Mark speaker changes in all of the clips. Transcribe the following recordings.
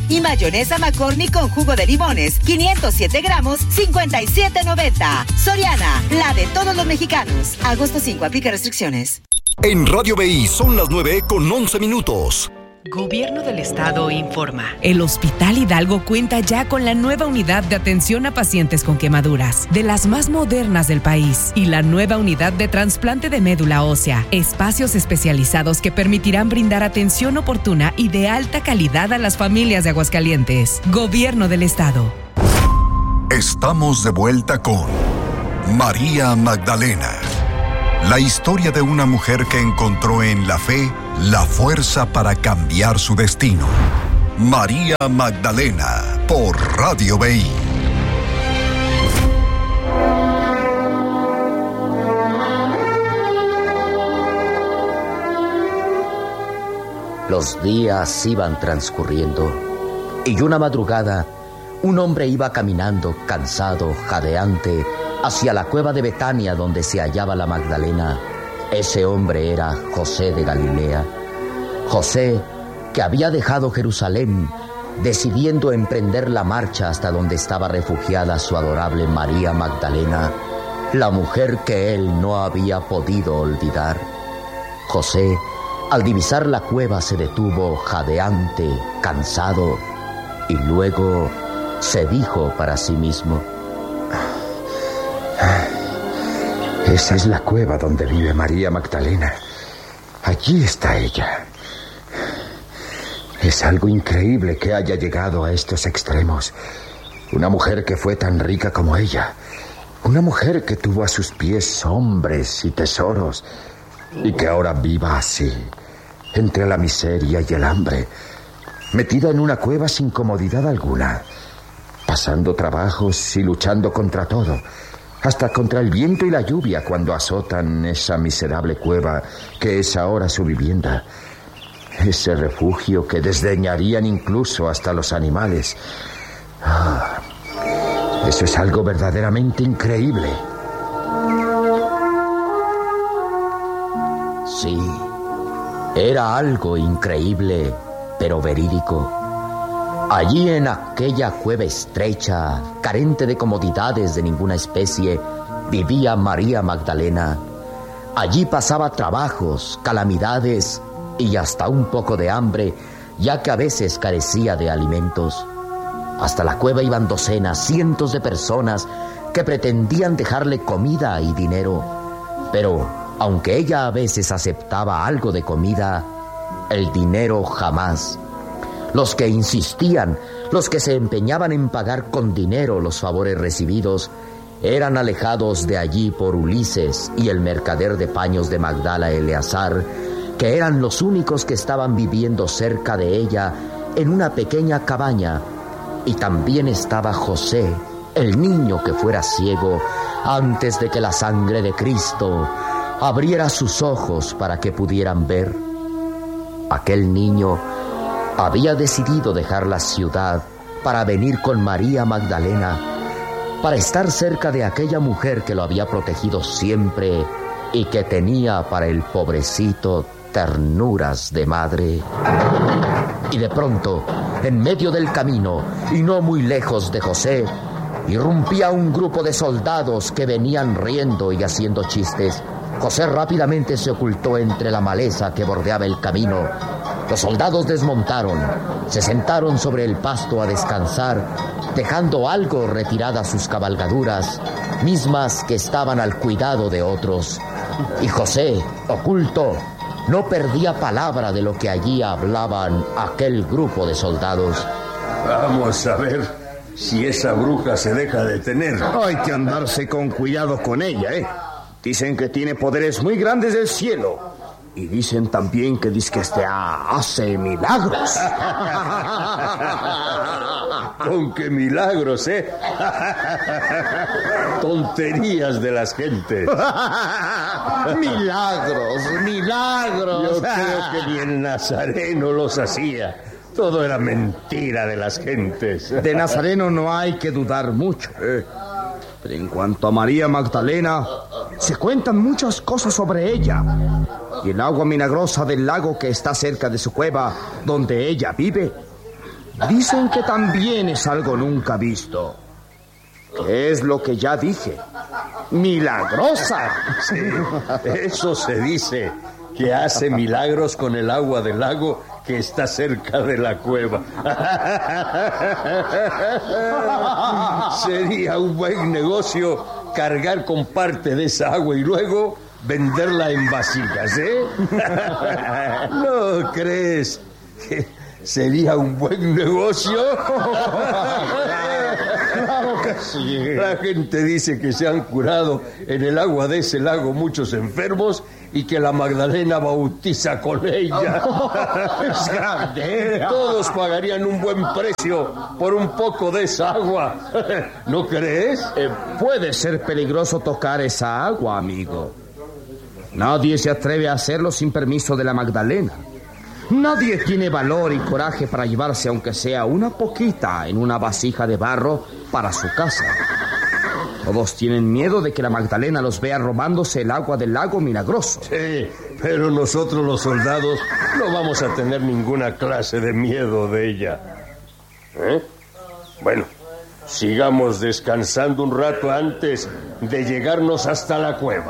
Speaker 1: Y mayonesa McCormick con jugo de limones, 507 gramos, 57.90. Soriana, la de todos los mexicanos. Agosto 5, aplica restricciones.
Speaker 2: En Radio BI son las 9:11.
Speaker 3: Gobierno del Estado informa. El Hospital Hidalgo cuenta ya con la nueva unidad de atención a pacientes con quemaduras, de las más modernas del país, y la nueva unidad de trasplante de médula ósea. Espacios especializados que permitirán brindar atención oportuna y de alta calidad a las familias de Aguascalientes. Gobierno del Estado.
Speaker 2: Estamos de vuelta con María Magdalena. La historia de una mujer que encontró en la fe la fuerza para cambiar su destino. María Magdalena, por Radio BI.
Speaker 4: Los días iban transcurriendo y una madrugada un hombre iba caminando, cansado, jadeante, hacia la cueva de Betania donde se hallaba la Magdalena. Ese hombre era José de Galilea. José, que había dejado Jerusalén, decidiendo emprender la marcha hasta donde estaba refugiada su adorable María Magdalena, la mujer que él no había podido olvidar. José, al divisar la cueva, se detuvo jadeante, cansado, y luego se dijo para sí mismo:
Speaker 5: esa es la cueva donde vive María Magdalena. Allí está ella. Es algo increíble que haya llegado a estos extremos. Una mujer que fue tan rica como ella. Una mujer que tuvo a sus pies hombres y tesoros. Y que ahora viva así, entre la miseria y el hambre, metida en una cueva sin comodidad alguna, pasando trabajos y luchando contra todo, hasta contra el viento y la lluvia cuando azotan esa miserable cueva que es ahora su vivienda. Ese refugio que desdeñarían incluso hasta los animales. Eso es algo verdaderamente increíble.
Speaker 4: Sí, era algo increíble, pero verídico. Allí en aquella cueva estrecha, carente de comodidades de ninguna especie, vivía María Magdalena. Allí pasaba trabajos, calamidades y hasta un poco de hambre, ya que a veces carecía de alimentos. Hasta la cueva iban docenas, cientos de personas que pretendían dejarle comida y dinero. Pero, aunque ella a veces aceptaba algo de comida, el dinero jamás. Los que insistían, los que se empeñaban en pagar con dinero los favores recibidos, eran alejados de allí por Ulises y el mercader de paños de Magdala, Eleazar, que eran los únicos que estaban viviendo cerca de ella en una pequeña cabaña. Y también estaba José, el niño que fuera ciego antes de que la sangre de Cristo abriera sus ojos para que pudieran ver. Aquel niño había decidido dejar la ciudad para venir con María Magdalena, para estar cerca de aquella mujer que lo había protegido siempre y que tenía para el pobrecito ternuras de madre. Y de pronto, en medio del camino, y no muy lejos de José, irrumpía un grupo de soldados que venían riendo y haciendo chistes. José rápidamente se ocultó entre la maleza que bordeaba el camino. Los soldados desmontaron, se sentaron sobre el pasto a descansar, dejando algo retiradas sus cabalgaduras, mismas que estaban al cuidado de otros. Y José, oculto, no perdía palabra de lo que allí hablaban aquel grupo de soldados.
Speaker 6: Vamos a ver si esa bruja se deja detener.
Speaker 7: Hay que andarse con cuidado con ella, ¿eh? Dicen que tiene poderes muy grandes del cielo. Y dicen también que hace milagros.
Speaker 6: ¿Con qué milagros, eh? Tonterías de las gentes.
Speaker 7: Milagros.
Speaker 6: Yo creo que ni el Nazareno los hacía. Todo era mentira de las gentes.
Speaker 7: De Nazareno no hay que dudar mucho. Pero en cuanto a María Magdalena, se cuentan muchas cosas sobre ella. Y el agua milagrosa del lago que está cerca de su cueva, donde ella vive, Dicen que también es algo nunca visto. ¿Qué es lo que ya dije? ¡Milagrosa!
Speaker 6: Sí, eso se dice, que hace milagros con el agua del lago que está cerca de la cueva. Sería un buen negocio cargar con parte de esa agua y luego venderla en vasijas, ¿eh? ¿No crees que sería un buen negocio?
Speaker 7: Claro que sí.
Speaker 6: La gente dice que se han curado en el agua de ese lago muchos enfermos y que la Magdalena bautiza con ella.
Speaker 7: Es grande.
Speaker 6: Todos pagarían un buen precio por un poco de esa agua. ¿No crees?
Speaker 7: Puede ser peligroso tocar esa agua, amigo. Nadie se atreve a hacerlo sin permiso de la Magdalena. Nadie tiene valor y coraje para llevarse, aunque sea una poquita, en una vasija de barro para su casa. Todos tienen miedo de que la Magdalena los vea robándose el agua del lago milagroso.
Speaker 6: Sí, pero nosotros los soldados no vamos a tener ninguna clase de miedo de ella. Bueno, sigamos descansando un rato antes de llegarnos hasta la cueva.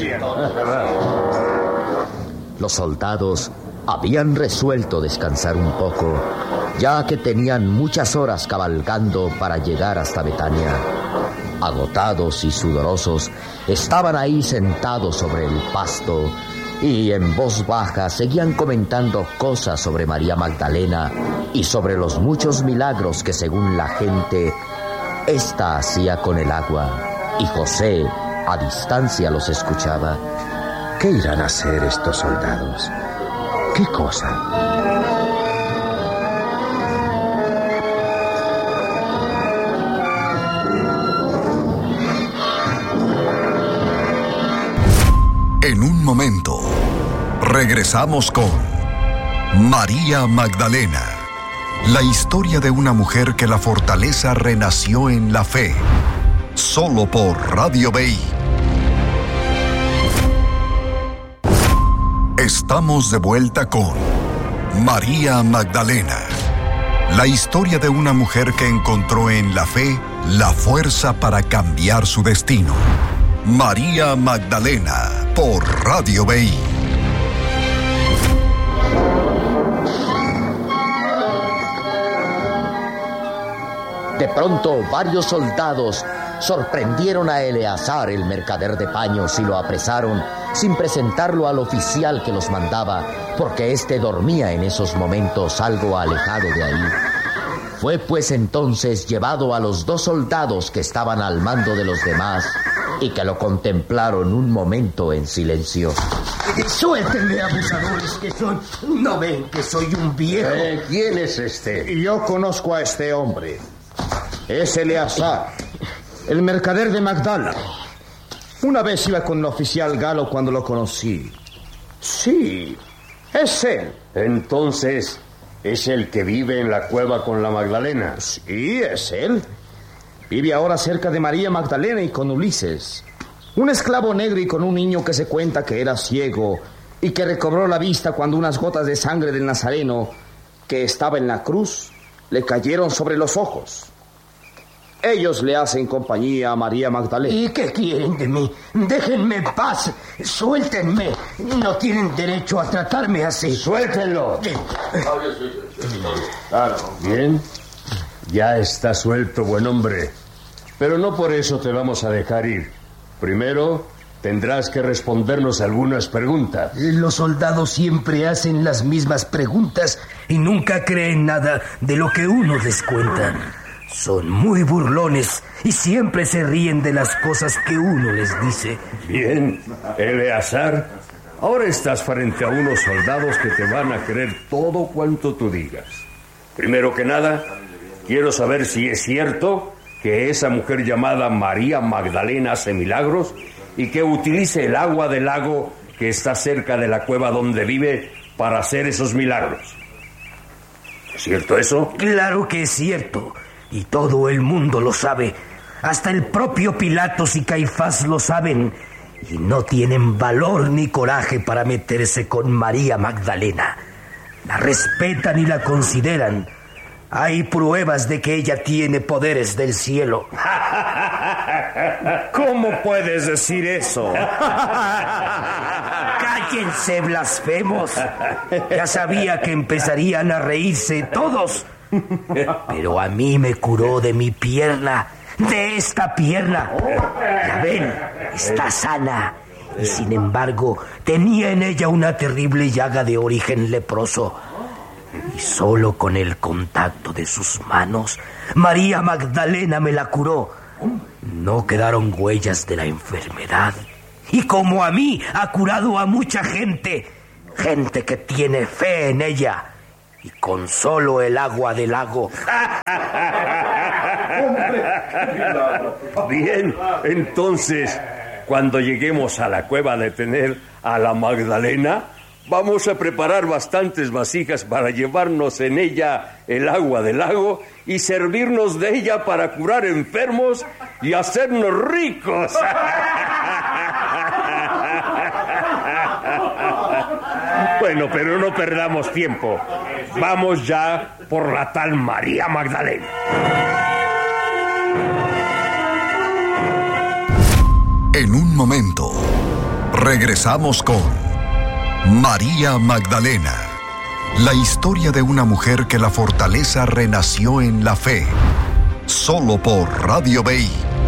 Speaker 4: Los soldados habían resuelto descansar un poco, ya que tenían muchas horas cabalgando para llegar hasta Betania. Agotados y sudorosos, estaban ahí sentados sobre el pasto y en voz baja seguían comentando cosas sobre María Magdalena y sobre los muchos milagros que, según la gente, ésta hacía con el agua. Y José, a distancia, los escuchaba.
Speaker 5: ¿Qué irán a hacer estos soldados? ¿Qué cosa?
Speaker 2: En un momento, regresamos con María Magdalena, la historia de una mujer que la fortaleza renació en la fe, solo por Radio BI. Estamos de vuelta con María Magdalena, la historia de una mujer que encontró en la fe la fuerza para cambiar su destino. María Magdalena, por Radio BI.
Speaker 4: De pronto, varios soldados sorprendieron a Eleazar, el mercader de paños, y lo apresaron sin presentarlo al oficial que los mandaba, porque éste dormía en esos momentos algo alejado de ahí. Fue pues entonces llevado a los 2 soldados que estaban al mando de los demás y que lo contemplaron un momento en silencio.
Speaker 8: Suéltenme, abusadores, que soy... ¿No ven que soy un viejo?
Speaker 6: ¿Quién es este?
Speaker 7: Yo conozco a este hombre. Es Eleazar, el mercader de Magdala. Una vez iba con el oficial Galo cuando lo conocí. Sí, es él.
Speaker 6: Entonces, ¿es el que vive en la cueva con la Magdalena?
Speaker 7: Sí, es él. Vive ahora cerca de María Magdalena y con Ulises, un esclavo negro, y con un niño que se cuenta que era ciego y que recobró la vista cuando unas gotas de sangre del Nazareno, que estaba en la cruz, le cayeron sobre los ojos. Ellos le hacen compañía a María Magdalena.
Speaker 8: ¿Y qué quieren de mí? Déjenme en paz. Suéltenme. No tienen derecho a tratarme así.
Speaker 6: ¡Suéltenlo! Bien. Ya está suelto, buen hombre. Pero no por eso te vamos a dejar ir. Primero, tendrás que respondernos algunas preguntas.
Speaker 8: Los soldados siempre hacen las mismas preguntas y nunca creen nada de lo que uno les cuenta. Son muy burlones y siempre se ríen de las cosas que uno les dice.
Speaker 6: Bien, Eleazar, ahora estás frente a unos soldados que te van a creer todo cuanto tú digas. Primero que nada, quiero saber si es cierto que esa mujer llamada María Magdalena hace milagros y que utilice el agua del lago que está cerca de la cueva donde vive para hacer esos milagros. ¿Es cierto eso?
Speaker 8: Claro que es cierto. Y todo el mundo lo sabe. Hasta el propio Pilatos y Caifás lo saben. Y no tienen valor ni coraje para meterse con María Magdalena. La respetan y la consideran. Hay pruebas de que ella tiene poderes del cielo.
Speaker 6: ¿Cómo puedes decir eso?
Speaker 8: ¡Cállense, blasfemos! Ya sabía que empezarían a reírse todos. Pero a mí me curó de mi pierna, de esta pierna. Ya ven, está sana. Y sin embargo, tenía en ella una terrible llaga de origen leproso. Y solo con el contacto de sus manos, María Magdalena me la curó. No quedaron huellas de la enfermedad. Y como a mí, ha curado a mucha gente. Gente que tiene fe en ella. Y con solo el agua del lago.
Speaker 6: Bien, entonces, cuando lleguemos a la cueva de tener a la Magdalena, vamos a preparar bastantes vasijas para llevarnos en ella el agua del lago y servirnos de ella para curar enfermos y hacernos ricos. Bueno, pero no perdamos tiempo. Vamos ya por la tal María Magdalena.
Speaker 2: En un momento, regresamos con María Magdalena, la historia de una mujer que la fortaleza renació en la fe, solo por Radio BI.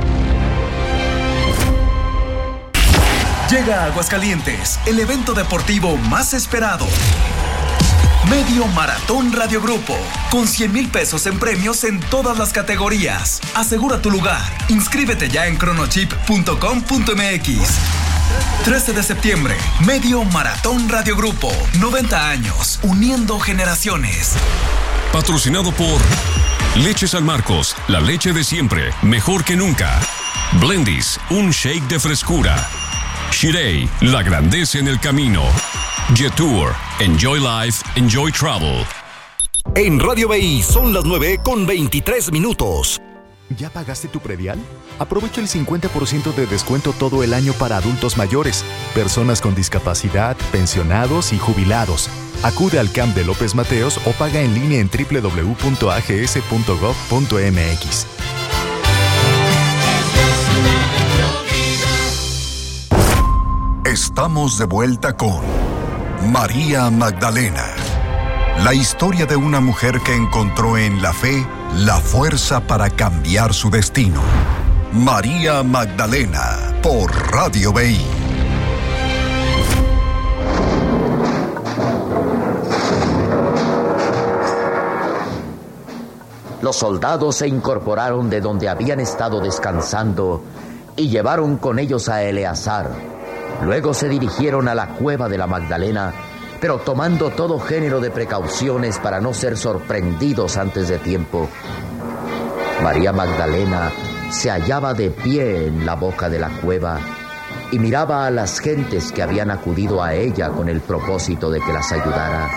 Speaker 9: Llega a Aguascalientes, el evento deportivo más esperado. Medio Maratón Radio Grupo, con 100,000 pesos en premios en todas las categorías. Asegura tu lugar. Inscríbete ya en cronochip.com.mx. 13 de septiembre, Medio Maratón Radio Grupo. 90 años, uniendo generaciones.
Speaker 10: Patrocinado por Leche San Marcos, la leche de siempre, mejor que nunca. Blendies, un shake de frescura. Shirei, la grandeza en el camino. Jetour, enjoy life, enjoy travel.
Speaker 11: En Radio BI son las 9:23. ¿Ya pagaste tu predial? Aprovecha el 50% de descuento todo el año para adultos mayores, personas con discapacidad, pensionados y jubilados. Acude al CAMP de López Mateos o paga en línea en www.ags.gov.mx.
Speaker 2: Estamos de vuelta con María Magdalena, la historia de una mujer que encontró en la fe la fuerza para cambiar su destino. María Magdalena, por Radio BI.
Speaker 4: Los soldados se incorporaron de donde habían estado descansando y llevaron con ellos a Eleazar. Luego se dirigieron a la cueva de la Magdalena, pero tomando todo género de precauciones para no ser sorprendidos antes de tiempo. María Magdalena se hallaba de pie en la boca de la cueva y miraba a las gentes que habían acudido a ella con el propósito de que las ayudara.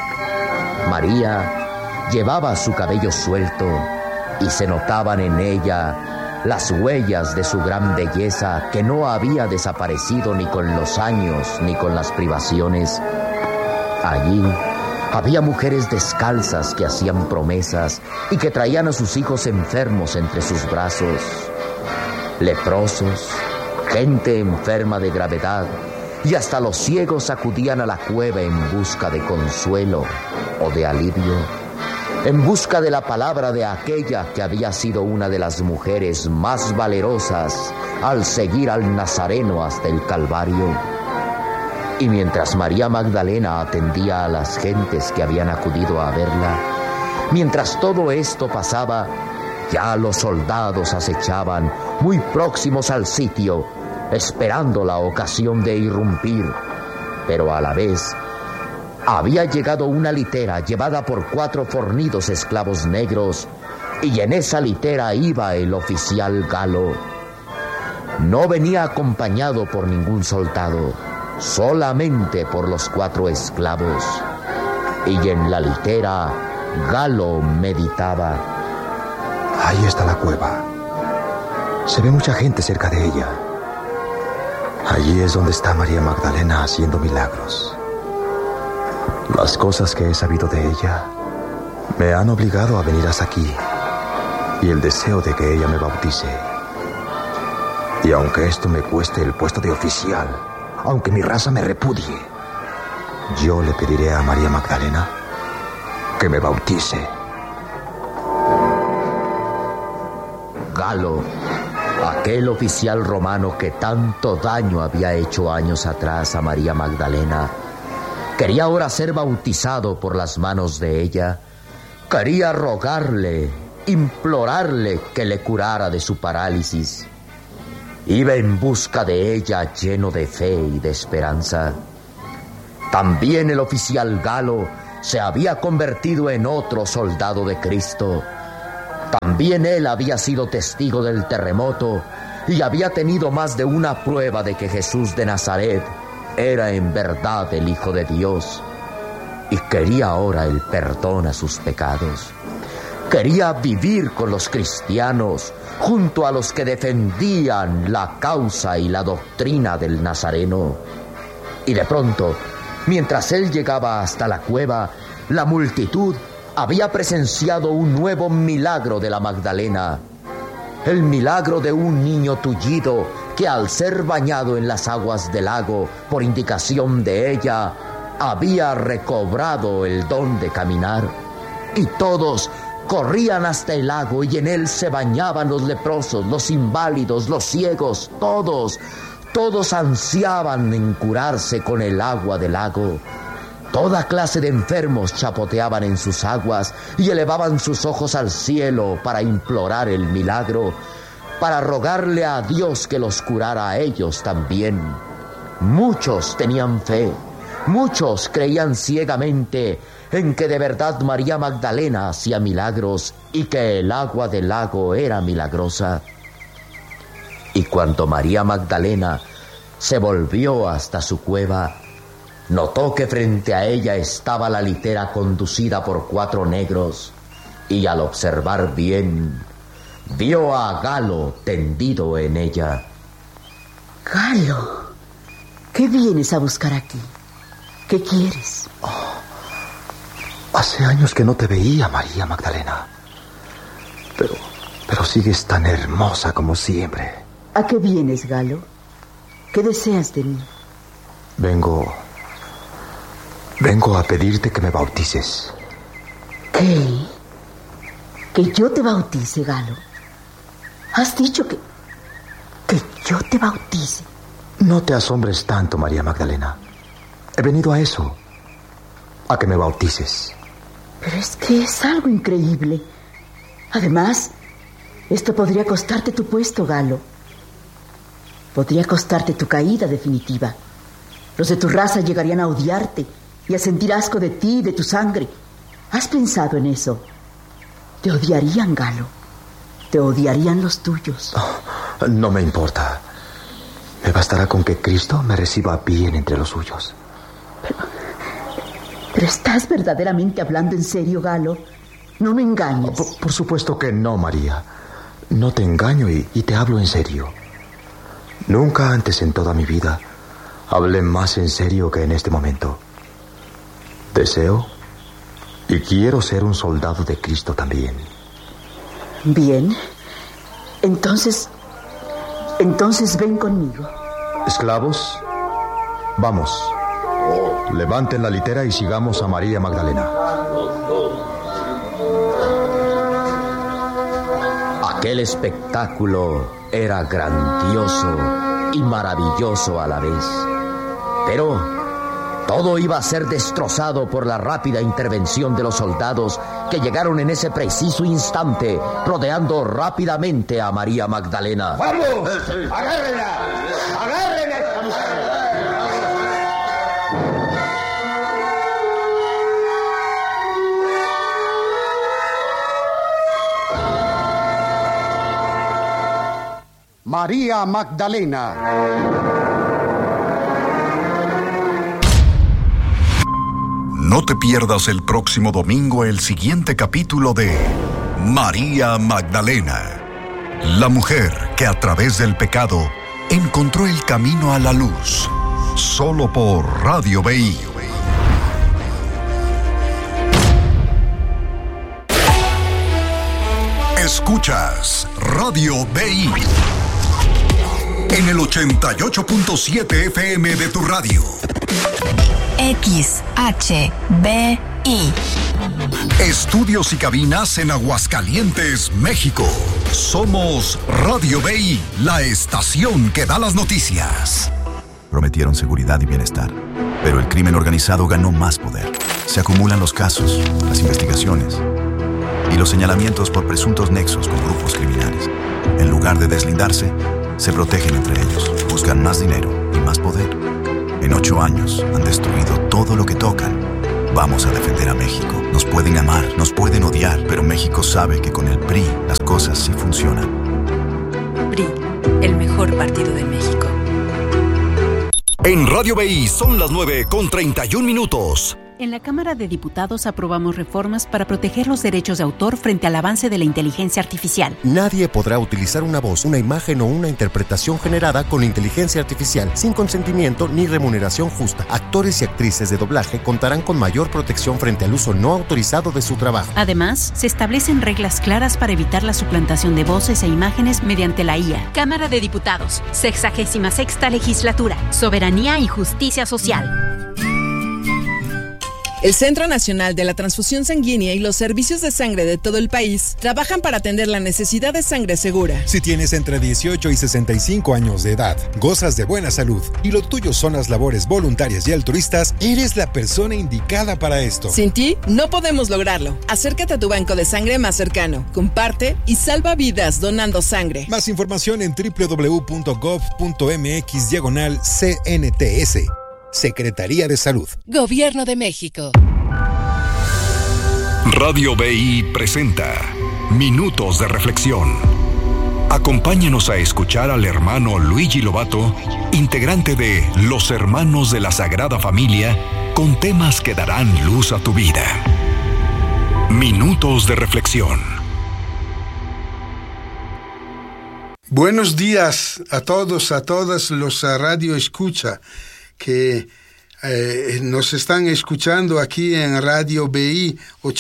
Speaker 4: María llevaba su cabello suelto y se notaban en ella las huellas de su gran belleza que no había desaparecido ni con los años ni con las privaciones. Allí había mujeres descalzas que hacían promesas y que traían a sus hijos enfermos entre sus brazos, leprosos, gente enferma de gravedad, y hasta los ciegos acudían a la cueva en busca de consuelo o de alivio, en busca de la palabra de aquella que había sido una de las mujeres más valerosas al seguir al Nazareno hasta el Calvario. Y mientras María Magdalena atendía a las gentes que habían acudido a verla, mientras todo esto pasaba, ya los soldados acechaban, muy próximos al sitio, esperando la ocasión de irrumpir. Pero a la vez, había llegado una litera llevada por 4 fornidos esclavos negros, y en esa litera iba el oficial Galo. No venía acompañado por ningún soldado, solamente por los 4 esclavos. Y en la litera, Galo meditaba.
Speaker 12: Ahí está la cueva. Se ve mucha gente cerca de ella. Allí es donde está María Magdalena haciendo milagros. Las cosas que he sabido de ella Me han obligado a venir hasta aquí y el deseo de que ella me bautice. Y aunque esto me cueste el puesto de oficial, aunque mi raza me repudie, yo le pediré a María Magdalena que me bautice.
Speaker 4: Galo, aquel oficial romano que tanto daño había hecho años atrás a María Magdalena, quería ahora ser bautizado por las manos de ella. Quería rogarle, implorarle que le curara de su parálisis. Iba en busca de ella lleno de fe y de esperanza. También el oficial Galo se había convertido en otro soldado de Cristo. También él había sido testigo del terremoto y había tenido más de una prueba de que Jesús de Nazaret era en verdad el Hijo de Dios. Y quería ahora el perdón a sus pecados. Quería vivir con los cristianos, junto a los que defendían la causa y la doctrina del Nazareno. Y de pronto, mientras él llegaba hasta la cueva, la multitud había presenciado un nuevo milagro de la Magdalena. El milagro de un niño tullido que, al ser bañado en las aguas del lago por indicación de ella, había recobrado el don de caminar. Y todos corrían hasta el lago y en él se bañaban los leprosos, los inválidos, los ciegos, todos ansiaban en curarse con el agua del lago. Toda clase de enfermos chapoteaban en sus aguas y elevaban sus ojos al cielo para implorar el milagro, para rogarle a Dios que los curara a ellos también. Muchos tenían fe, muchos creían ciegamente en que de verdad María Magdalena hacía milagros y que el agua del lago era milagrosa. Y cuando María Magdalena se volvió hasta su cueva, notó que frente a ella estaba la litera conducida por 4 negros, y al observar bien, vio a Galo tendido en ella.
Speaker 13: Galo, ¿qué vienes a buscar aquí? ¿Qué quieres?
Speaker 12: Hace años que no te veía, María Magdalena. Pero sigues tan hermosa como siempre.
Speaker 13: ¿A qué vienes, Galo? ¿Qué deseas de mí?
Speaker 12: Vengo a pedirte que me bautices.
Speaker 13: ¿Qué? ¿Que yo te bautice, Galo? ¿Has dicho que yo te bautice?
Speaker 12: No te asombres tanto, María Magdalena. He venido a eso, a que me bautices.
Speaker 13: Pero es que es algo increíble. Además, esto podría costarte tu puesto, Galo. Podría costarte tu caída definitiva. Los de tu raza llegarían a odiarte y a sentir asco de ti y de tu sangre. ¿Has pensado en eso? Te odiarían, Galo. Te odiarían los tuyos.
Speaker 12: No me importa. Me bastará con que Cristo me reciba bien entre los suyos.
Speaker 13: Pero ¿estás verdaderamente hablando en serio, Galo? No me engañes.
Speaker 12: Por supuesto que no, María. No te engaño y te hablo en serio. Nunca antes en toda mi vida hablé más en serio que en este momento. Deseo y quiero ser un soldado de Cristo también.
Speaker 13: Bien. Entonces ven conmigo.
Speaker 12: Esclavos, vamos. Levanten la litera y sigamos a María Magdalena.
Speaker 4: Aquel espectáculo era grandioso y maravilloso a la vez. Pero todo iba a ser destrozado por la rápida intervención de los soldados que llegaron en ese preciso instante, rodeando rápidamente a María Magdalena.
Speaker 14: ¡Vamos! ¡Agárrenla! ¡Agárrenla a esta mujer!
Speaker 15: María Magdalena.
Speaker 2: No te pierdas el próximo domingo el siguiente capítulo de María Magdalena, la mujer que a través del pecado encontró el camino a la luz, solo por Radio BI. Escuchas Radio BI en el 88.7 FM de tu radio.
Speaker 15: XHBI.
Speaker 2: Estudios y cabinas en Aguascalientes, México. Somos Radio BI, la estación que da las noticias.
Speaker 16: Prometieron seguridad y bienestar, pero el crimen organizado ganó más poder. Se acumulan los casos, las investigaciones y los señalamientos por presuntos nexos con grupos criminales. En lugar de deslindarse, se protegen entre ellos, buscan más dinero y más poder. En 8 años han destruido todo lo que tocan. Vamos a defender a México. Nos pueden amar, nos pueden odiar, pero México sabe que con el PRI las cosas sí funcionan.
Speaker 17: PRI, el mejor partido de México.
Speaker 2: En Radio BI son las 9:31.
Speaker 18: En la Cámara de Diputados aprobamos reformas para proteger los derechos de autor frente al avance de la inteligencia artificial.
Speaker 19: Nadie podrá utilizar una voz, una imagen o una interpretación generada con inteligencia artificial sin consentimiento ni remuneración justa. Actores y actrices de doblaje contarán con mayor protección frente al uso no autorizado de su trabajo.
Speaker 18: Además, se establecen reglas claras para evitar la suplantación de voces e imágenes mediante la IA. Cámara de Diputados, 66ª Legislatura, Soberanía y Justicia Social.
Speaker 20: El Centro Nacional de la Transfusión Sanguínea y los servicios de sangre de todo el país trabajan para atender la necesidad de sangre segura.
Speaker 21: Si tienes entre 18 y 65 años de edad, gozas de buena salud y lo tuyo son las labores voluntarias y altruistas, eres la persona indicada para esto.
Speaker 20: Sin ti, no podemos lograrlo. Acércate a tu banco de sangre más cercano, comparte y salva vidas donando sangre.
Speaker 21: Más información en www.gov.mx/CNTS. Secretaría de Salud.
Speaker 22: Gobierno de México.
Speaker 2: Radio BI presenta Minutos de Reflexión. Acompáñanos a escuchar al hermano Luigi Lovato, integrante de Los Hermanos de la Sagrada Familia, con temas que darán luz a tu vida. Minutos de Reflexión.
Speaker 23: Buenos días a todos, a todas los Radio Escucha que nos están escuchando aquí en Radio BI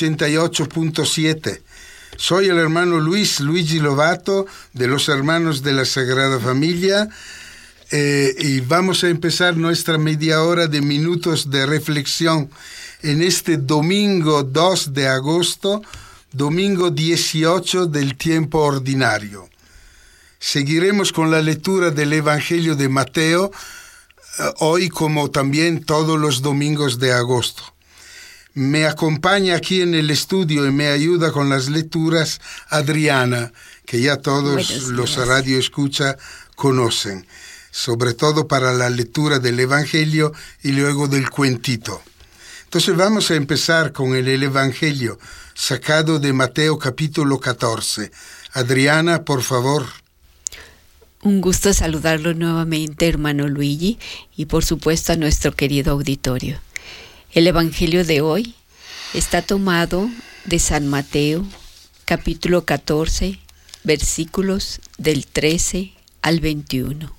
Speaker 23: 88.7. Soy el hermano Luigi Lovato de los Hermanos de la Sagrada Familia y vamos a empezar nuestra media hora de minutos de reflexión en este domingo 2 de agosto, domingo 18 del tiempo ordinario. Seguiremos con la lectura del Evangelio de Mateo, hoy como también todos los domingos de agosto. Me acompaña aquí en el estudio y me ayuda con las lecturas Adriana, que ya todos los Radio Escucha conocen, sobre todo para la lectura del Evangelio y luego del cuentito. Entonces vamos a empezar con el Evangelio sacado de Mateo capítulo 14. Adriana, por favor.
Speaker 24: Un gusto saludarlo nuevamente, hermano Luigi, y por supuesto a nuestro querido auditorio. El Evangelio de hoy está tomado de San Mateo, capítulo 14, versículos del 13 al 21.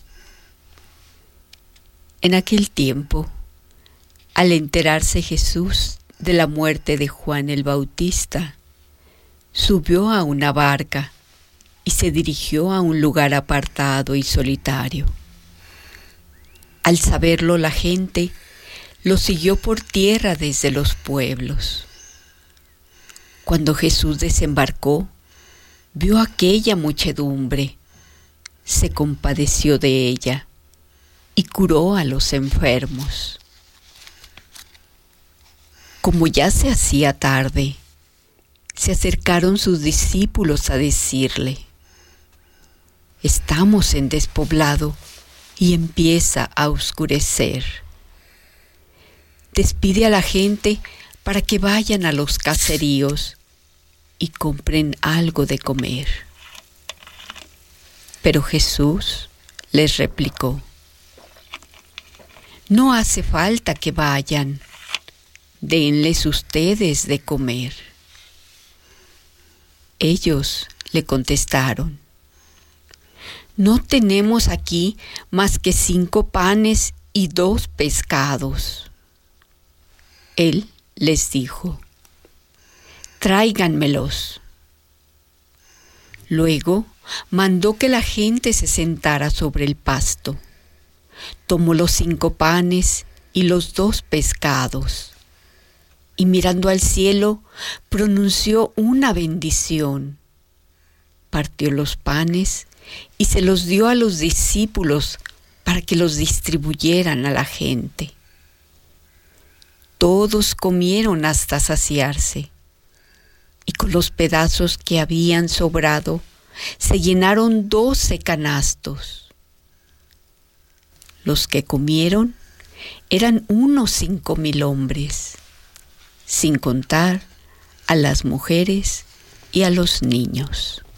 Speaker 24: En aquel tiempo, al enterarse Jesús de la muerte de Juan el Bautista, subió a una barca y se dirigió a un lugar apartado y solitario. Al saberlo la gente lo siguió por tierra desde los pueblos. Cuando Jesús desembarcó, vio aquella muchedumbre, se compadeció de ella y curó a los enfermos. Como ya se hacía tarde, se acercaron sus discípulos a decirle: estamos en despoblado y empieza a oscurecer. Despide a la gente para que vayan a los caseríos y compren algo de comer. Pero Jesús les replicó: no hace falta que vayan, denles ustedes de comer. Ellos le contestaron: no tenemos aquí más que 5 panes y 2 pescados. Él les dijo: tráiganmelos. Luego mandó que la gente se sentara sobre el pasto. Tomó los 5 panes y los 2 pescados, y mirando al cielo, pronunció una bendición. Partió los panes y se los dio a los discípulos para que los distribuyeran a la gente. Todos comieron hasta saciarse, y con los pedazos que habían sobrado, se llenaron 12 canastos. Los que comieron eran unos 5,000 hombres, sin contar a las mujeres y a los niños.